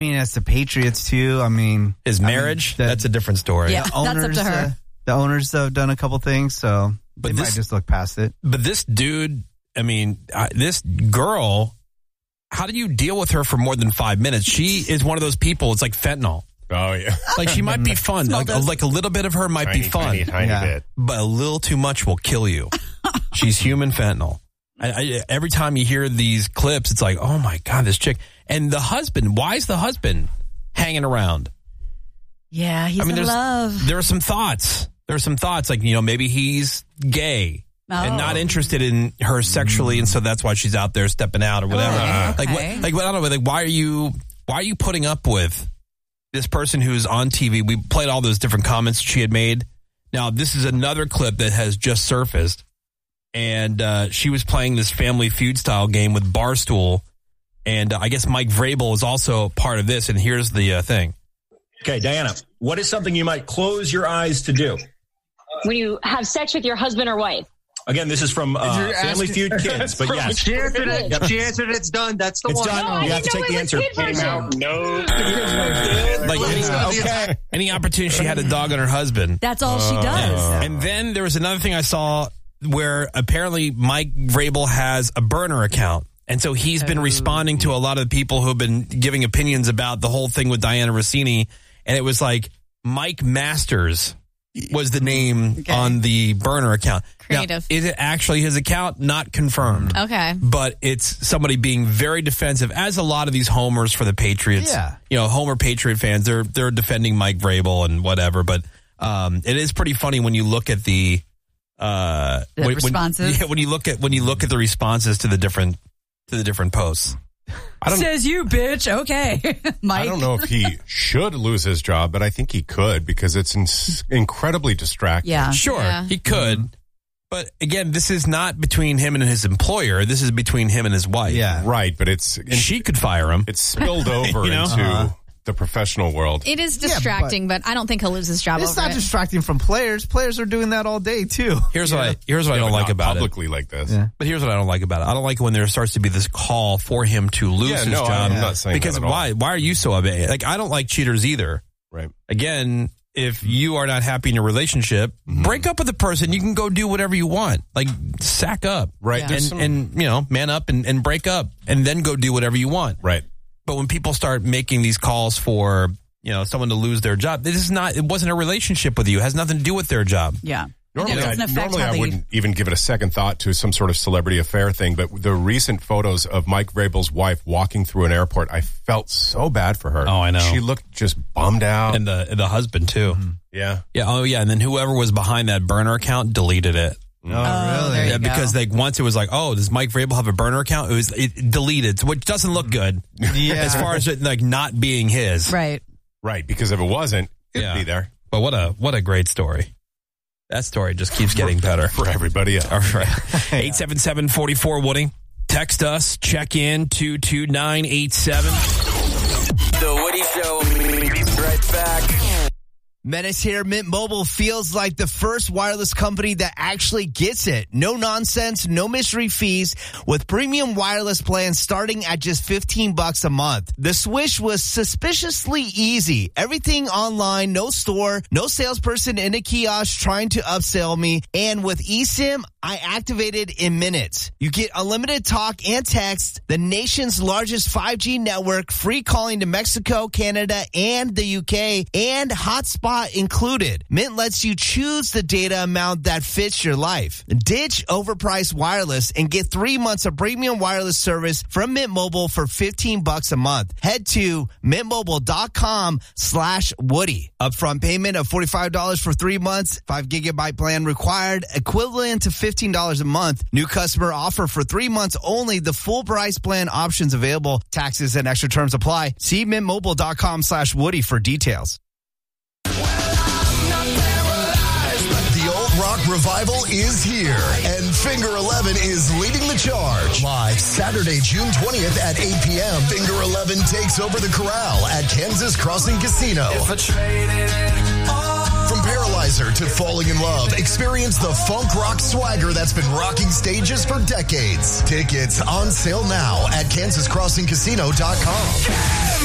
I mean, as the Patriots, too. I mean... His marriage, that's a different story. Yeah, that's up to her. The owners have done a couple things, so they might just look past it. But this dude, I mean, this girl, how do you deal with her for more than 5 minutes? She is one of those people, it's like fentanyl. Oh, yeah. Like, she might be fun. Like a little bit of her might be fun. Tiny bit. But a little too much will kill you. She's human fentanyl. Every time you hear these clips, it's like, oh, my God, this chick. And the husband, why is the husband hanging around? Yeah, he's in love. There are some thoughts. Like, maybe he's gay and not interested in her sexually, and so that's why she's out there stepping out or whatever. Okay. I don't know. Like, why are you putting up with this person who's on TV? We played all those different comments she had made. Now, this is another clip that has just surfaced, and she was playing this Family Feud style game with Barstool, and I guess Mike Vrabel is also part of this. And here's the thing. Okay, Diana, what is something you might close your eyes to do? When you have sex with your husband or wife. Again, this is from Family Feud Kids, but yes. She answered it. Yep. She answered it. It's done. That's the it's one. Done. No, you have to take the answer. Like any opportunity she had a dog on her husband. That's all she does. And then there was another thing I saw where apparently Mike Vrabel has a burner account. And so he's been responding to a lot of the people who have been giving opinions about the whole thing with Diana Rossini. And it was like Mike Masters was the name on the burner account. Creative. Now, is it actually his account? Not confirmed. Okay. But it's somebody being very defensive, as a lot of these homers for the Patriots. Yeah. Homer Patriot fans, they're defending Mike Vrabel and whatever. But it is pretty funny when you look at the responses. When you look at the responses to the different posts. Says you, bitch. Okay. Mike. I don't know if he should lose his job, but I think he could because it's incredibly distracting. Yeah. Sure, he could. But again, this is not between him and his employer. This is between him and his wife. Yeah. Right, but she could fire him. It's spilled over into the professional world. It is distracting, but I don't think he'll lose his job. It's not distracting from players. Players are doing that all day too. Here's what I don't like about publicly like this. Yeah. But here's what I don't like about it. I don't like it when there starts to be this call for him to lose his job. I'm not saying because that at all. Why are you so upset? Like, I don't like cheaters either. Right. Again, if you are not happy in your relationship, break up with the person. You can go do whatever you want. Like, sack up. Right. Yeah. And man up and break up and then go do whatever you want. Right. But when people start making these calls for, someone to lose their job, it wasn't a relationship with you. It has nothing to do with their job. Yeah. Normally I wouldn't even give it a second thought to some sort of celebrity affair thing, but the recent photos of Mike Vrabel's wife walking through an airport, I felt so bad for her. Oh, I know. She looked just bummed out. And the husband, too. Mm-hmm. Yeah. Yeah. Oh, yeah. And then whoever was behind that burner account deleted it. Oh, really? Yeah, because once it was like, oh, does Mike Vrabel have a burner account? It deleted, which doesn't look good. Yeah. As far as it not being his. Right. Right, because if it wasn't, it'd be there. But what a great story. That story just keeps getting better. For everybody else. All right. 877-44-Woody. Text us. Check in 22987. The Woody Show. Be right back. Menace here. Mint Mobile feels like the first wireless company that actually gets it. No nonsense, no mystery fees, with premium wireless plans starting at just $15 a month. The switch was suspiciously easy. Everything online, no store, no salesperson in a kiosk trying to upsell me. And with eSIM, I activated in minutes. You get unlimited talk and text, the nation's largest 5G network, free calling to Mexico, Canada, and the UK, and hotspot included. Mint lets you choose the data amount that fits your life. Ditch overpriced wireless and get 3 months of premium wireless service from Mint Mobile for $15 a month. Head to mintmobile.com/Woody. Upfront payment of $45 for 3 months. 5 gigabyte plan required, equivalent to $15 a month. New customer offer for 3 months only. The full price plan options available. Taxes and extra terms apply. See mintmobile.com/Woody for details. The Old Rock Revival is here, and Finger 11 is leading the charge. Live Saturday, June 20th at 8 p.m., Finger 11 takes over the Corral at Kansas Crossing Casino. From Paralyzer to Falling in Love, experience the funk rock swagger that's been rocking stages for decades. Tickets on sale now at kansascrossingcasino.com.